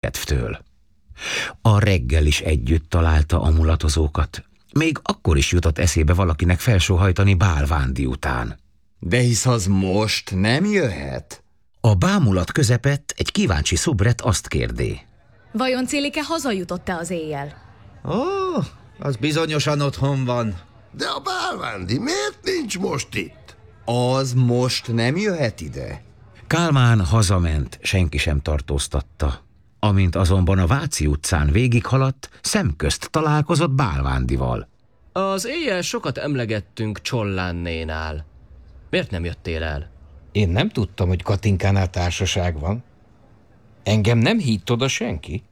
kedvtől. A reggel is együtt találta a mulatozókat. Még akkor is jutott eszébe valakinek felsóhajtani Bálvándi után. De hisz az most nem jöhet? A bámulat közepett egy kíváncsi szubret azt kérdé. Vajon Célike hazajutott-e az éjjel? Ó, az bizonyosan otthon van. De a Bálvándi miért nincs most itt? Az most nem jöhet ide? Kálmán hazament, senki sem tartóztatta. Amint azonban a Váci utcán végighaladt, szemközt találkozott Bálvándival. Az éjjel sokat emlegettünk Csollánnénál. Miért nem jöttél el? Én nem tudtam, hogy Katinkánál társaság van. Engem nem hitt oda senki.